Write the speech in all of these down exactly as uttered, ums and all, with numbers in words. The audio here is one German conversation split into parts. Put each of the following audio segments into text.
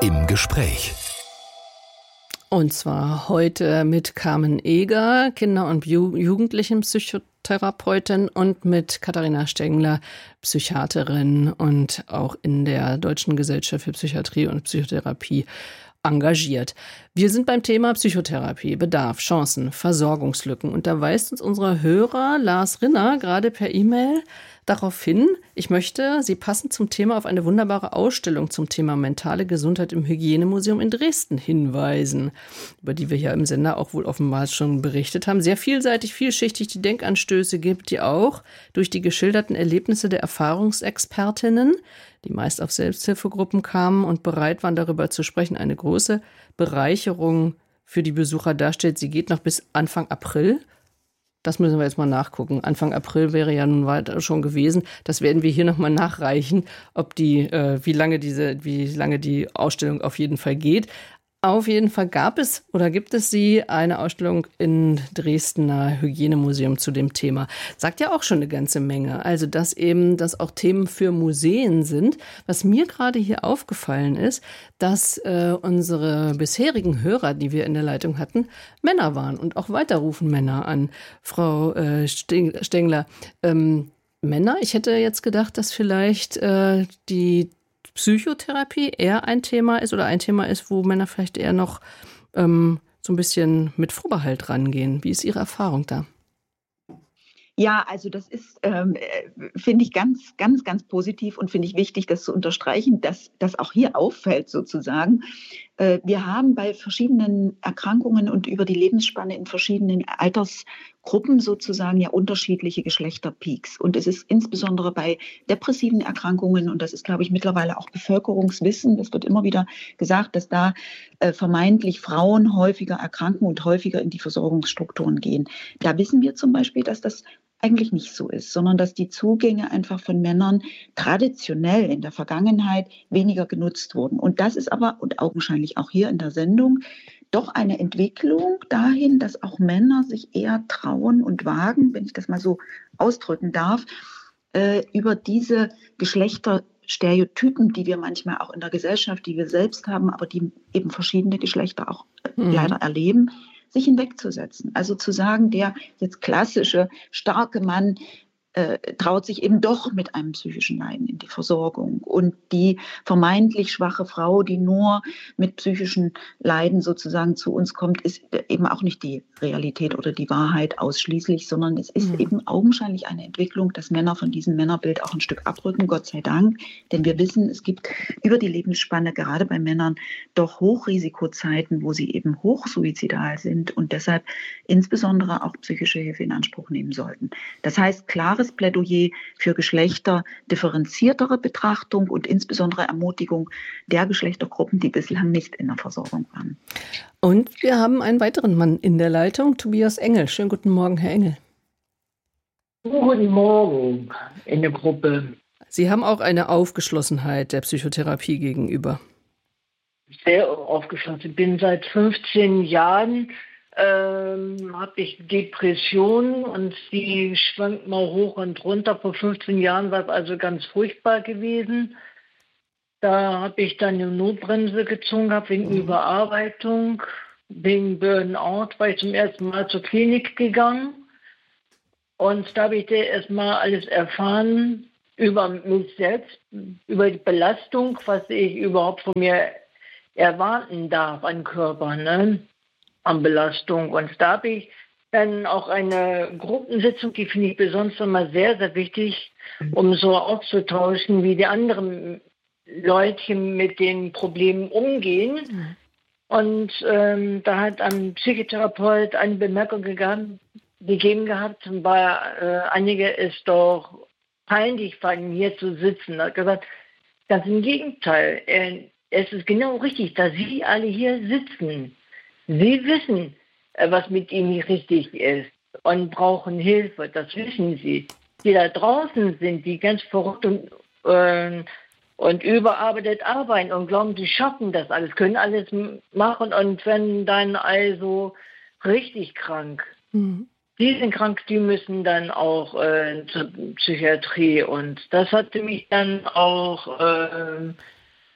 Im Gespräch. Und zwar heute mit Carmen Eger, Kinder- und Ju- Jugendlichenpsychotherapeutin, und mit Katharina Stengler, Psychiaterin und auch in der Deutschen Gesellschaft für Psychiatrie und Psychotherapie engagiert. Wir sind beim Thema Psychotherapie, Bedarf, Chancen, Versorgungslücken. Und da weist uns unser Hörer Lars Rinner gerade per E-Mail darauf hin, ich möchte Sie passend zum Thema auf eine wunderbare Ausstellung zum Thema mentale Gesundheit im Hygienemuseum in Dresden hinweisen, über die wir hier im Sender auch wohl offenbar schon berichtet haben. Sehr vielseitig, vielschichtig die Denkanstöße gibt, die auch durch die geschilderten Erlebnisse der Erfahrungsexpertinnen, die meist auf Selbsthilfegruppen kamen und bereit waren, darüber zu sprechen, eine große Bereicherung für die Besucher darstellt. Sie geht noch bis Anfang April. Das müssen wir jetzt mal nachgucken. Anfang April wäre ja nun weiter schon gewesen. Das werden wir hier nochmal nachreichen, ob die, äh, wie lange diese, wie lange die Ausstellung auf jeden Fall geht. Auf jeden Fall gab es oder gibt es sie eine Ausstellung im Dresdner Hygienemuseum zu dem Thema. Sagt ja auch schon eine ganze Menge. Also, dass eben das auch Themen für Museen sind. Was mir gerade hier aufgefallen ist, dass äh, unsere bisherigen Hörer, die wir in der Leitung hatten, Männer waren und auch weiter rufen Männer an. Frau äh, Stengler, ähm, Männer, ich hätte jetzt gedacht, dass vielleicht äh, die Psychotherapie eher ein Thema ist oder ein Thema ist, wo Männer vielleicht eher noch ähm, so ein bisschen mit Vorbehalt rangehen. Wie ist Ihre Erfahrung da? Ja, also das ist, ähm, finde ich, ganz, ganz, ganz positiv und finde ich wichtig, das zu unterstreichen, dass das auch hier auffällt sozusagen. Äh, wir haben bei verschiedenen Erkrankungen und über die Lebensspanne in verschiedenen Altersgruppen sozusagen ja unterschiedliche Geschlechterpeaks. Und es ist insbesondere bei depressiven Erkrankungen, und das ist, glaube ich, mittlerweile auch Bevölkerungswissen, es wird immer wieder gesagt, dass da äh, vermeintlich Frauen häufiger erkranken und häufiger in die Versorgungsstrukturen gehen. Da wissen wir zum Beispiel, dass das eigentlich nicht so ist, sondern dass die Zugänge einfach von Männern traditionell in der Vergangenheit weniger genutzt wurden. Und das ist aber, und augenscheinlich auch hier in der Sendung, doch eine Entwicklung dahin, dass auch Männer sich eher trauen und wagen, wenn ich das mal so ausdrücken darf, äh, über diese Geschlechterstereotypen, die wir manchmal auch in der Gesellschaft, die wir selbst haben, aber die eben verschiedene Geschlechter auch äh, mhm. leider erleben, sich hinwegzusetzen. Also zu sagen, der jetzt klassische, starke Mann äh, traut sich eben doch mit einem psychischen Leiden in die Versorgung. Und die vermeintlich schwache Frau, die nur mit psychischen Leiden sozusagen zu uns kommt, ist eben auch nicht die Realität oder die Wahrheit ausschließlich, sondern es ist mhm. eben augenscheinlich eine Entwicklung, dass Männer von diesem Männerbild auch ein Stück abrücken, Gott sei Dank. Denn wir wissen, es gibt über die Lebensspanne, gerade bei Männern, doch Hochrisikozeiten, wo sie eben hochsuizidal sind und deshalb insbesondere auch psychische Hilfe in Anspruch nehmen sollten. Das heißt, klares Plädoyer für geschlechterdifferenziertere Betrachtung und insbesondere Ermutigung der Geschlechtergruppen, die bislang nicht in der Versorgung waren. Und wir haben einen weiteren Mann in der Leitung, Tobias Engel. Schönen guten Morgen, Herr Engel. Guten Morgen in der Gruppe. Sie haben auch eine Aufgeschlossenheit der Psychotherapie gegenüber. Sehr aufgeschlossen. Ich bin seit fünfzehn Jahren Ähm, habe ich Depressionen und die schwankt mal hoch und runter. Vor fünfzehn Jahren war es also ganz furchtbar gewesen. Da habe ich dann eine Notbremse gezogen gehabt wegen mhm. Überarbeitung, wegen Burnout, war ich zum ersten Mal zur Klinik gegangen. Und da habe ich da erstmal alles erfahren über mich selbst, über die Belastung, was ich überhaupt von mir erwarten darf an Körper, ne? An Belastung. Und da habe ich dann auch eine Gruppensitzung, die finde ich besonders immer sehr, sehr wichtig, um so auszutauschen, wie die anderen Leute mit den Problemen umgehen. Mhm. Und ähm, da hat ein Psychotherapeut eine Bemerkung gegeben, gegeben gehabt, weil äh, einige es doch peinlich fanden, hier zu sitzen. Er hat gesagt, ganz im Gegenteil, äh, es ist genau richtig, dass Sie alle hier sitzen. Sie wissen, was mit ihnen nicht richtig ist und brauchen Hilfe, das wissen sie. Die da draußen sind, die ganz verrückt und, äh, und überarbeitet arbeiten und glauben, sie schaffen das alles, können alles machen und werden dann also richtig krank. Mhm. Die sind krank, die müssen dann auch äh, zur Psychiatrie. Und das hatte mich dann auch... Äh,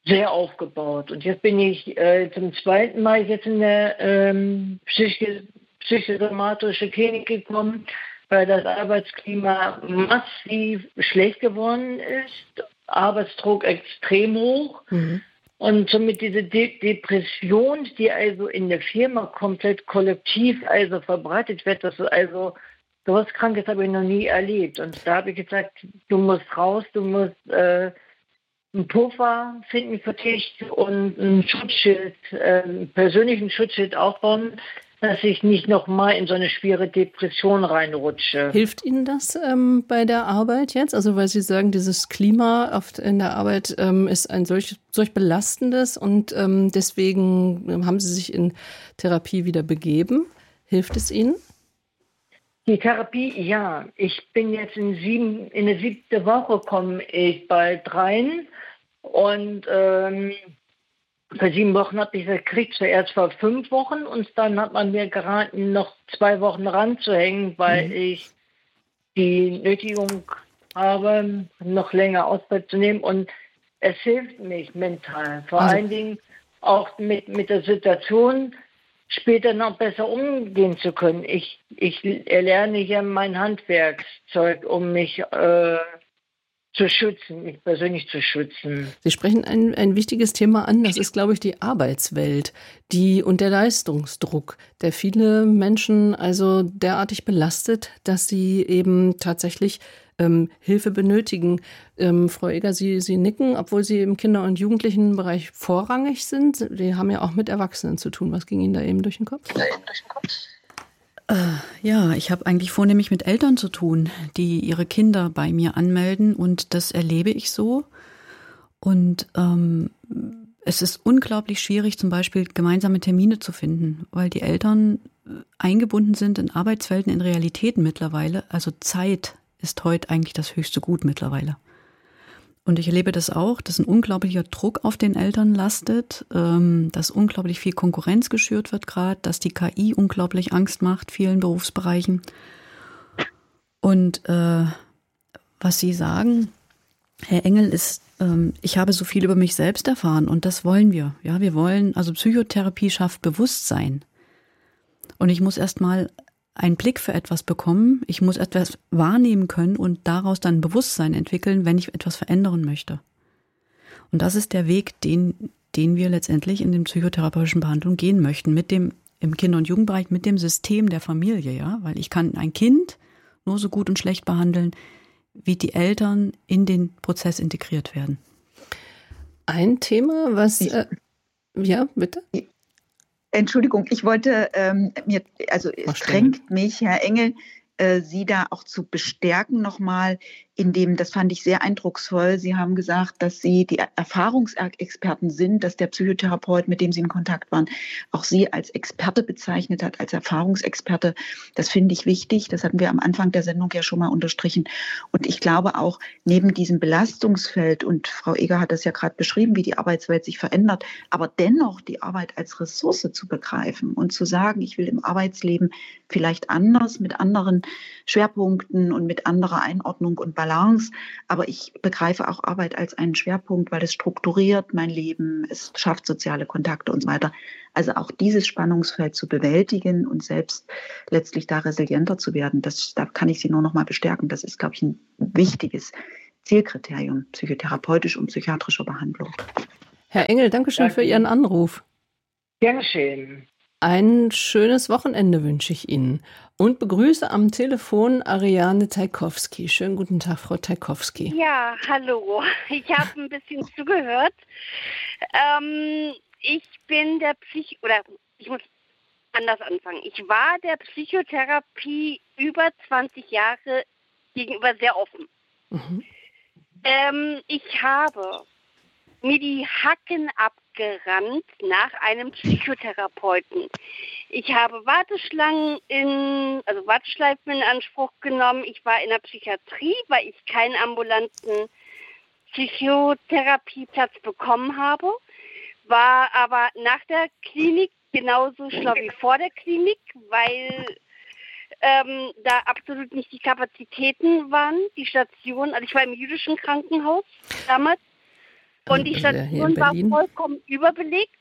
sehr aufgebaut. Und jetzt bin ich äh, zum zweiten Mal jetzt in der ähm, Psychi- psychosomatische Klinik gekommen, weil das Arbeitsklima massiv schlecht geworden ist, Arbeitsdruck extrem hoch. Mhm. Und somit diese De- Depression, die also in der Firma komplett kollektiv also verbreitet wird, das ist also sowas Krankes habe ich noch nie erlebt. Und da habe ich gesagt, du musst raus, du musst äh, einen Puffer finden für dich und ein Schutzschild, äh, einen persönlichen Schutzschild aufbauen, dass ich nicht nochmal in so eine schwere Depression reinrutsche. Hilft Ihnen das ähm, bei der Arbeit jetzt? Also weil Sie sagen, dieses Klima oft in der Arbeit ähm, ist ein solch, solch belastendes und ähm, deswegen haben Sie sich in Therapie wieder begeben. Hilft es Ihnen? Die Therapie, ja. Ich bin jetzt in, sieben, in der siebte Woche, komme ich bald rein. Und ähm, für sieben Wochen habe ich das gekriegt, zuerst vor fünf Wochen. Und dann hat man mir geraten, noch zwei Wochen ranzuhängen, weil mhm. ich die Nötigung habe, noch länger Auszeit zu nehmen. Und es hilft mich mental. Vor also. allen Dingen auch mit, mit der Situation, später noch besser umgehen zu können. Ich, ich erlerne hier mein Handwerkszeug, um mich äh, zu schützen, mich persönlich zu schützen. Sie sprechen ein, ein wichtiges Thema an, das ist, glaube ich, die Arbeitswelt die und der Leistungsdruck, der viele Menschen also derartig belastet, dass sie eben tatsächlich ähm, Hilfe benötigen. Ähm, Frau Eger, Sie, Sie nicken, obwohl Sie im Kinder- und Jugendlichenbereich vorrangig sind. Sie haben ja auch mit Erwachsenen zu tun. Was ging Ihnen da eben durch den Kopf? Da eben durch den Kopf? Ja, ich habe eigentlich vornehmlich mit Eltern zu tun, die ihre Kinder bei mir anmelden und das erlebe ich so. Und ähm, es ist unglaublich schwierig, zum Beispiel gemeinsame Termine zu finden, weil die Eltern eingebunden sind in Arbeitswelten, in Realitäten mittlerweile. Also Zeit ist heute eigentlich das höchste Gut mittlerweile. Und ich erlebe das auch, dass ein unglaublicher Druck auf den Eltern lastet, dass unglaublich viel Konkurrenz geschürt wird gerade, dass die K I unglaublich Angst macht, vielen Berufsbereichen. Und äh, was Sie sagen, Herr Engel, ist, ähm, ich habe so viel über mich selbst erfahren und das wollen wir. Ja, wir wollen, also Psychotherapie schafft Bewusstsein. Und ich muss erst mal einen Blick für etwas bekommen, ich muss etwas wahrnehmen können und daraus dann Bewusstsein entwickeln, wenn ich etwas verändern möchte. Und das ist der Weg, den, den wir letztendlich in den psychotherapeutischen Behandlungen gehen möchten, mit dem, im Kinder- und Jugendbereich, mit dem System der Familie, ja, weil ich kann ein Kind nur so gut und schlecht behandeln, wie die Eltern in den Prozess integriert werden. Ein Thema, was, äh, ja, bitte? Entschuldigung, ich wollte ähm, mir, also es drängt mich, Herr Engel, äh, Sie da auch zu bestärken nochmal, indem, das fand ich sehr eindrucksvoll, Sie haben gesagt, dass Sie die Erfahrungsexperten sind, dass der Psychotherapeut, mit dem Sie in Kontakt waren, auch Sie als Experte bezeichnet hat, als Erfahrungsexperte. Das finde ich wichtig, das hatten wir am Anfang der Sendung ja schon mal unterstrichen. Und ich glaube auch, neben diesem Belastungsfeld, und Frau Eger hat das ja gerade beschrieben, wie die Arbeitswelt sich verändert, aber dennoch die Arbeit als Ressource zu begreifen und zu sagen, ich will im Arbeitsleben vielleicht anders, mit anderen Schwerpunkten und mit anderer Einordnung und Balance, aber ich begreife auch Arbeit als einen Schwerpunkt, weil es strukturiert mein Leben, es schafft soziale Kontakte und so weiter. Also auch dieses Spannungsfeld zu bewältigen und selbst letztlich da resilienter zu werden, das, da kann ich Sie nur noch mal bestärken. Das ist, glaube ich, ein wichtiges Zielkriterium psychotherapeutisch und psychiatrischer Behandlung. Herr Engel, danke schön für Ihren Anruf. Gern geschehen. Ein schönes Wochenende wünsche ich Ihnen und begrüße am Telefon Ariane Tajkowski. Schönen guten Tag, Frau Tajkowski. Ja, hallo. Ich habe ein bisschen zugehört. Ähm, ich bin der Psych... oder ich muss anders anfangen. Ich war der Psychotherapie über zwanzig Jahre gegenüber sehr offen. Mhm. Ähm, ich habe mir die Hacken abgerannt nach einem Psychotherapeuten. Ich habe Warteschlangen in, also Warteschleifen in Anspruch genommen. Ich war in der Psychiatrie, weil ich keinen ambulanten Psychotherapieplatz bekommen habe. War aber nach der Klinik genauso schlau wie vor der Klinik, weil ähm, da absolut nicht die Kapazitäten waren, die Station. Also ich war im jüdischen Krankenhaus damals. Und die Station war vollkommen überbelegt.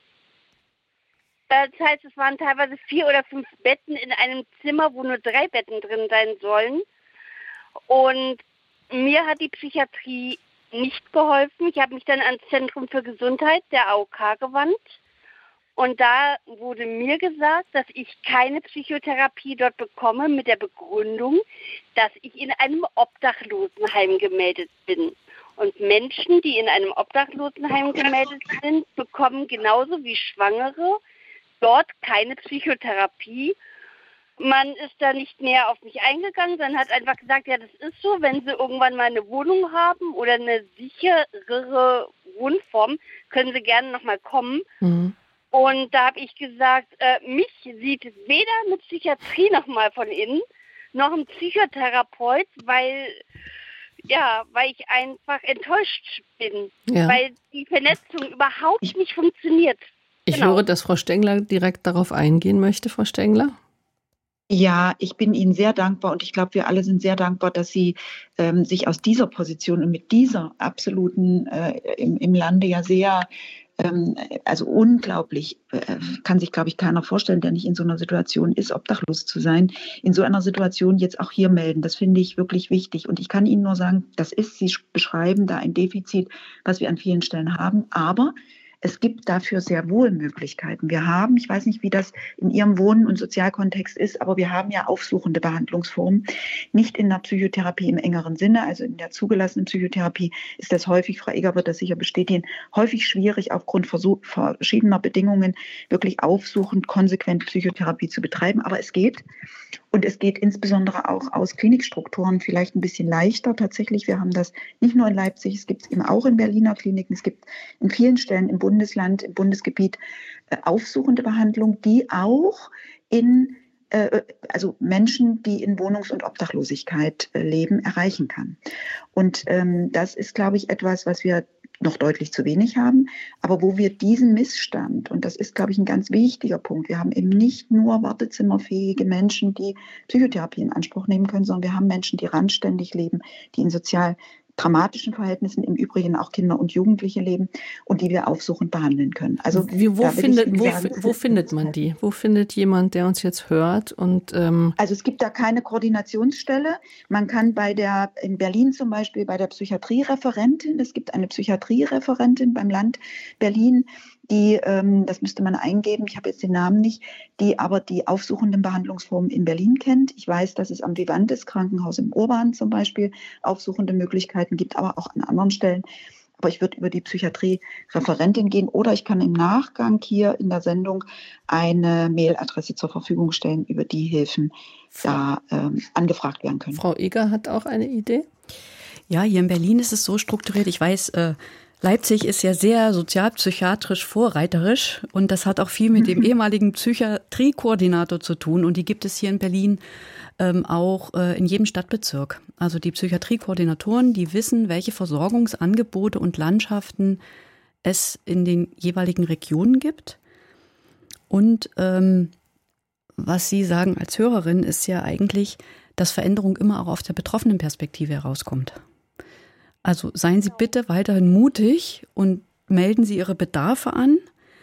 Das heißt, es waren teilweise vier oder fünf Betten in einem Zimmer, wo nur drei Betten drin sein sollen. Und mir hat die Psychiatrie nicht geholfen. Ich habe mich dann ans Zentrum für Gesundheit, der A O K, gewandt. Und da wurde mir gesagt, dass ich keine Psychotherapie dort bekomme mit der Begründung, dass ich in einem Obdachlosenheim gemeldet bin. Und Menschen, die in einem Obdachlosenheim gemeldet sind, bekommen genauso wie Schwangere dort keine Psychotherapie. Man ist da nicht näher auf mich eingegangen, sondern hat einfach gesagt, ja, das ist so, wenn Sie irgendwann mal eine Wohnung haben oder eine sicherere Wohnform, können Sie gerne nochmal kommen. Mhm. Und da habe ich gesagt, äh, mich sieht weder eine Psychiatrie nochmal von innen, noch ein Psychotherapeut, weil, ja, weil ich einfach enttäuscht bin, ja. Weil die Vernetzung überhaupt ich, nicht funktioniert. Ich genau. höre, dass Frau Stengler direkt darauf eingehen möchte, Frau Stengler. Ja, ich bin Ihnen sehr dankbar und ich glaube, wir alle sind sehr dankbar, dass Sie ähm, sich aus dieser Position und mit dieser absoluten, äh, im, im Lande ja sehr, ähm, also unglaublich, äh, kann sich, glaube ich, keiner vorstellen, der nicht in so einer Situation ist, obdachlos zu sein, in so einer Situation jetzt auch hier melden. Das finde ich wirklich wichtig und ich kann Ihnen nur sagen, das ist, Sie beschreiben da ein Defizit, was wir an vielen Stellen haben, aber es gibt dafür sehr wohl Möglichkeiten. Wir haben, ich weiß nicht, wie das in Ihrem Wohnen- und Sozialkontext ist, aber wir haben ja aufsuchende Behandlungsformen. Nicht in der Psychotherapie im engeren Sinne, also in der zugelassenen Psychotherapie ist das häufig, Frau Egger wird das sicher bestätigen, häufig schwierig aufgrund verschiedener Bedingungen wirklich aufsuchend, konsequent Psychotherapie zu betreiben. Aber es geht. Und es geht insbesondere auch aus Klinikstrukturen vielleicht ein bisschen leichter. Tatsächlich, wir haben das nicht nur in Leipzig, es gibt es eben auch in Berliner Kliniken, es gibt in vielen Stellen im Bundesland, im Bundesgebiet äh, aufsuchende Behandlung, die auch in, äh, also Menschen, die in Wohnungs- und Obdachlosigkeit äh, leben, erreichen kann. Und ähm, das ist, glaube ich, etwas, was wir noch deutlich zu wenig haben, aber wo wir diesen Missstand, und das ist, glaube ich, ein ganz wichtiger Punkt, wir haben eben nicht nur wartezimmerfähige Menschen, die Psychotherapie in Anspruch nehmen können, sondern wir haben Menschen, die randständig leben, die in sozial dramatischen Verhältnissen im Übrigen auch Kinder und Jugendliche leben und die wir aufsuchend behandeln können. Also Wie, wo, findet, wo, sagen, wo findet man die? Wo findet jemand, der uns jetzt hört? Und ähm also es gibt da keine Koordinationsstelle. Man kann bei der, in Berlin zum Beispiel, bei der Psychiatriereferentin, es gibt eine Psychiatriereferentin beim Land Berlin, die, ähm, das müsste man eingeben, ich habe jetzt den Namen nicht, die aber die aufsuchenden Behandlungsformen in Berlin kennt. Ich weiß, dass es am Vivantes Krankenhaus im Urban zum Beispiel aufsuchende Möglichkeiten gibt, aber auch an anderen Stellen. Aber ich würde über die Psychiatrie-Referentin gehen oder ich kann im Nachgang hier in der Sendung eine Mailadresse zur Verfügung stellen, über die Hilfen da ähm, angefragt werden können. Frau Egger hat auch eine Idee? Ja, hier in Berlin ist es so strukturiert. Ich weiß, äh, Leipzig ist ja sehr sozialpsychiatrisch vorreiterisch und das hat auch viel mit dem ehemaligen Psychiatriekoordinator zu tun und die gibt es hier in Berlin ähm, auch äh, in jedem Stadtbezirk. Also die Psychiatriekoordinatoren, die wissen, welche Versorgungsangebote und Landschaften es in den jeweiligen Regionen gibt. Und ähm, was Sie sagen als Hörerin ist ja eigentlich, dass Veränderung immer auch aus der betroffenen Perspektive herauskommt. Also seien Sie bitte weiterhin mutig und melden Sie Ihre Bedarfe an.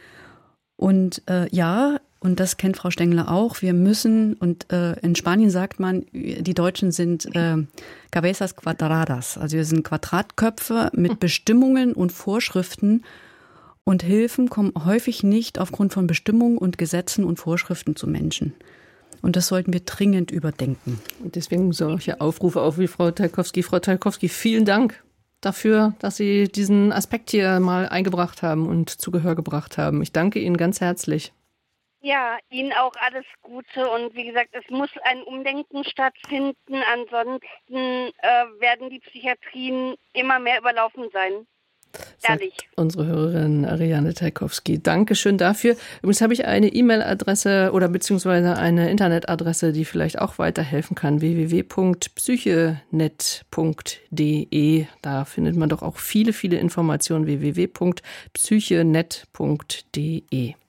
Und äh, ja, und das kennt Frau Stengler auch, wir müssen, und äh, in Spanien sagt man, die Deutschen sind äh, cabezas cuadradas, also wir sind Quadratköpfe mit Bestimmungen und Vorschriften und Hilfen kommen häufig nicht aufgrund von Bestimmungen und Gesetzen und Vorschriften zu Menschen. Und das sollten wir dringend überdenken. Und deswegen solche Aufrufe auch wie Frau Tajkowski. Frau Tajkowski, vielen Dank dafür, dass Sie diesen Aspekt hier mal eingebracht haben und zu Gehör gebracht haben. Ich danke Ihnen ganz herzlich. Ja, Ihnen auch alles Gute. Und wie gesagt, es muss ein Umdenken stattfinden. Ansonsten äh, werden die Psychiatrien immer mehr überlaufen sein. Ehrlich. Unsere Hörerin Ariane Tajkowski. Dankeschön dafür. Übrigens habe ich eine E-Mail-Adresse oder beziehungsweise eine Internetadresse, die vielleicht auch weiterhelfen kann. w w w punkt psychenet punkt d e. Da findet man doch auch viele, viele Informationen. w w w punkt psychenet punkt d e.